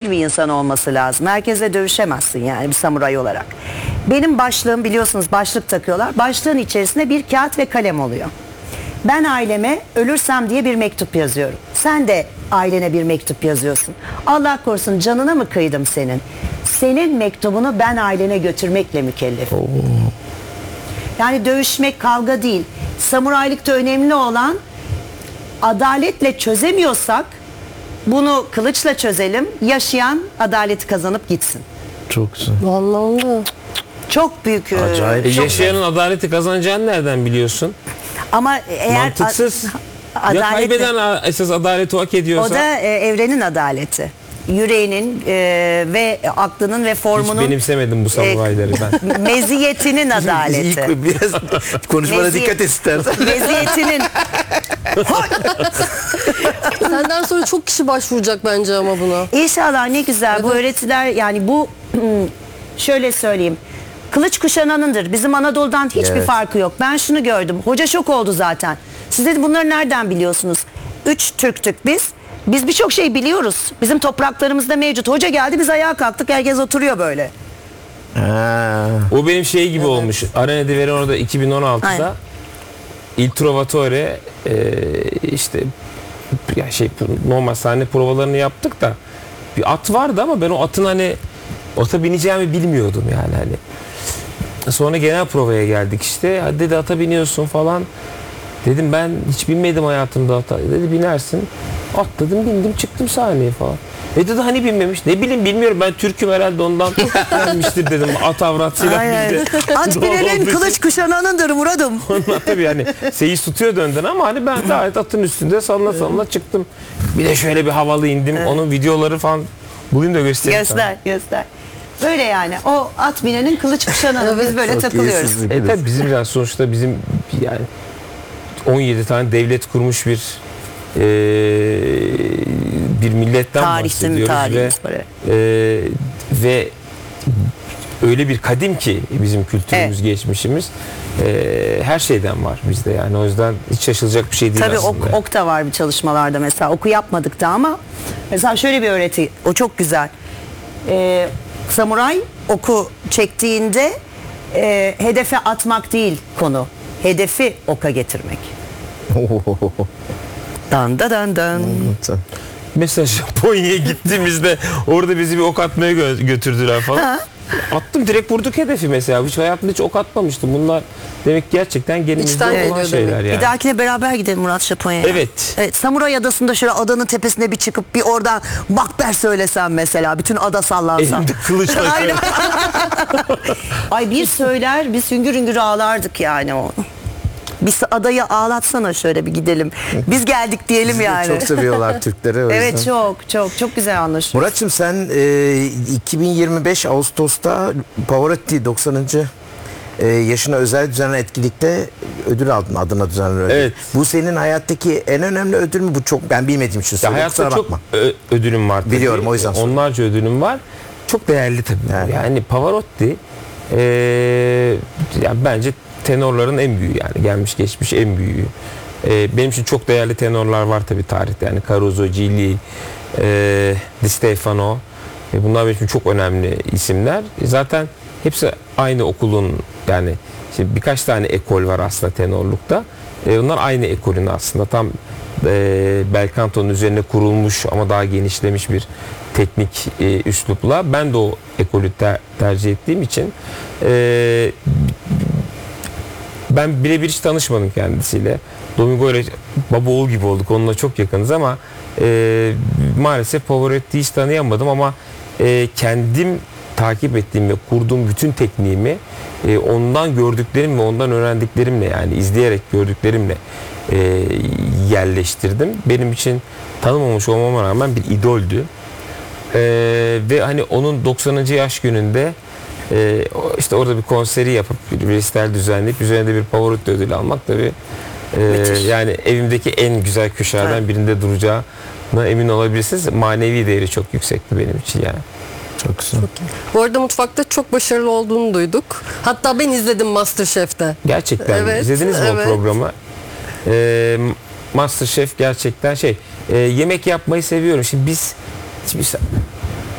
bir insan olması lazım. Herkesle dövüşemezsin yani bir samuray olarak. Benim başlığım, biliyorsunuz başlık takıyorlar. Başlığın içerisinde bir kağıt ve kalem oluyor. Ben aileme ölürsem diye bir mektup yazıyorum. Sen de ailene bir mektup yazıyorsun. Allah korusun canına mı kıydım senin? Senin mektubunu ben ailene götürmekle mükellefim. Yani dövüşmek kavga değil. Samuraylıkta önemli olan, adaletle çözemiyorsak bunu kılıçla çözelim. Yaşayan adaleti kazanıp gitsin. Çok güzel. Vallahi. Çok büyük. Acayip. çok Yaşayanın adaleti kazanacağını nereden biliyorsun? Ama eğer Mantıksız. Ya adaleti, kaybeden esas adaleti hak ediyorsa. o da evrenin adaleti. Yüreğinin ve aklının ve Hiç formunun benimsemedim bu samurayları ben. meziyetinin adaleti. İlk biraz konuşmana Meziyet- dikkat et istersen. Meziyetinin. Senden sonra çok kişi başvuracak bence ama buna. İnşallah, ne güzel bu öğretiler, yani bu şöyle söyleyeyim. Kılıç kuşananındır. Bizim Anadolu'dan hiçbir Evet. farkı yok. Ben şunu gördüm. Hoca şok oldu zaten. Siz dedi bunları nereden biliyorsunuz? 3 Türktük biz. Biz birçok şey biliyoruz. Bizim topraklarımızda mevcut. Hoca geldi, biz ayağa kalktık. Herkes oturuyor böyle. Ha. O benim şey gibi olmuş. Arena di Verona'da 2016'da Aynen. Il Trovatore işte ya normal sahne provalarını yaptık da bir at vardı ama ben o atın hani ata bineceğimi bilmiyordum yani hani. Sonra genel provaya geldik işte. Hadi dedi ata biniyorsun falan. Dedim ben hiç binmedim hayatımda ata. Dedi binersin. Atladım, bindim, çıktım sahneye falan. Dedi hani binmemiş. Ne bileyim bilmiyorum, ben Türk'üm herhalde ondan gelmiştir dedim. At avratıyla Aynen. bizde. At Doğal binenin olduğu kılıç kuşananındır Murat'ım. Onlar tabii yani seyis tutuyor dönden ama hani ben gayet atın üstünde sallana sallana çıktım. Bir de şöyle bir havalı indim. Onun videoları falan bugün de göstereyim sana. Göster, göster. Böyle yani. O at binenin kılıç kuşananı. Biz böyle Çok takılıyoruz. iyisiniz. Tabii bizim yani sonuçta bizim yani 17 tane devlet kurmuş bir milletten bahsediyoruz Tarihimiz var. ve öyle bir kadim ki bizim kültürümüz, geçmişimiz, her şeyden var bizde yani, o yüzden hiç şaşılacak bir şey değil Tabii aslında. ok da var bir çalışmalarda mesela. Oku yapmadık da ama mesela şöyle bir öğreti. O çok güzel. Samuray oku çektiğinde hedefe atmak değil konu. Hedefi oka getirmek. Dan da dan dan. Mesela Japonya'ya gittiğimizde orada bizi bir ok atmaya götürdüler falan. Ha. Attım, direkt vurduk hedefi mesela. Hiç hayatımda hiç ok atmamıştım. Bunlar demek gerçekten genimizde İçten olan geliyor şeyler demek. yani. Bir dahakine beraber gidelim Murat Japonya'ya. Evet. Evet, Samuray Adası'nda şöyle adanın tepesine bir çıkıp bir oradan Makber söylesem mesela. Bütün ada sallansam. Elimde kılıçla Aynen. Ay bir söyler, biz hüngür hüngür ağlardık yani o. Bir adayı ağlatsana, şöyle bir gidelim. Biz geldik diyelim Bizi de yani. çok seviyorlar Türkleri. O Evet, yüzden. çok güzel anlaşılıyor. Murat'cığım sen 2025 Ağustos'ta Pavarotti 90. Yaşına özel düzenlenen etkinlikte ödül aldın, adına düzenlenen ödül. Evet. Bu senin hayattaki en önemli ödül mü? Bu çok ben bilmediğim için Ya söylüyorum. hayatta Kusura çok bakma. ödülüm var tabii. Biliyorum, o yüzden soruyorum. Onlarca ödülüm var. Çok değerli tabii. Yani. Yani Pavarotti yani bence tenorların en büyüğü, yani gelmiş geçmiş en büyüğü. Benim için çok değerli tenorlar var tabii tarihte. Yani Caruso, Gilli, Di Stefano. Bunlar benim için çok önemli isimler. Zaten hepsi aynı okulun, yani işte birkaç tane ekol var aslında tenorlukta. Bunlar aynı ekolün aslında tam bel kantonun üzerine kurulmuş ama daha genişlemiş bir teknik üslupla. Ben de o ekolü tercih ettiğim için ben birebir hiç tanışmadım kendisiyle. Domingo ile baba oğul gibi olduk. Onunla çok yakınız ama maalesef Pavarotti'yi hiç tanıyamadım ama kendim takip ettiğim ve kurduğum bütün tekniğimi ondan gördüklerim ve ondan öğrendiklerimle, yani izleyerek gördüklerimle yerleştirdim. Benim için tanımamış olmama rağmen bir idoldü. Ve hani onun 90. yaş gününde işte orada bir konseri yapıp bir resital düzenleyip üzerinde bir Pavarotti ödülü almak tabii yani evimdeki en güzel köşelerden birinde duracağına emin olabilirsiniz. Manevi değeri çok yüksekti benim için yani. Çok güzel. Bu arada mutfakta çok başarılı olduğunu duyduk. Hatta ben izledim MasterChef'te. Gerçekten Evet, izlediniz mi evet. o programı? MasterChef gerçekten yemek yapmayı seviyorum. Şimdi